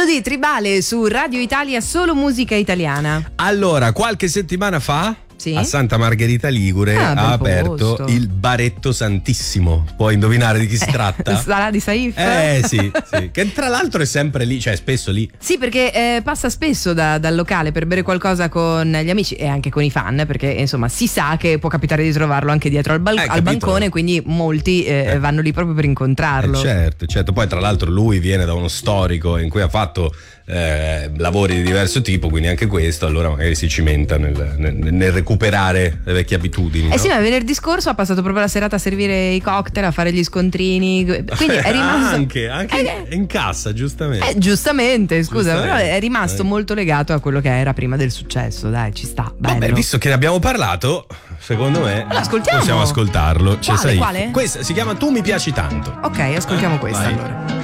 Elodie Tribale su Radio Italia, solo musica italiana. Allora, qualche settimana fa Sì? a Santa Margherita Ligure Ah, ha bel aperto posto. il Baretto Santissimo. Puoi indovinare di chi si tratta? Sarà di Saif? Sì, che tra l'altro è sempre lì, cioè spesso lì. Sì, perché passa spesso dal locale per bere qualcosa con gli amici e anche con i fan, perché insomma si sa che può capitare di trovarlo anche dietro al capito. bancone, quindi molti vanno lì proprio per incontrarlo. Certo. Poi tra l'altro lui viene da uno storico in cui ha fatto lavori di diverso tipo, quindi anche questo allora magari si cimenta nel recuperare le vecchie abitudini. Sì, ma venerdì scorso ha passato proprio la serata a servire i cocktail, a fare gli scontrini, quindi è rimasto anche in cassa, giustamente. giustamente, scusa, Giustamente. però è rimasto molto legato a quello che era prima del successo, dai, ci sta, bello. Vabbè, visto che ne abbiamo parlato, secondo me Allora, ascoltiamo. possiamo ascoltarlo. Quale? Questa si chiama Tu mi piaci tanto. Ok, ascoltiamo questa vai. allora.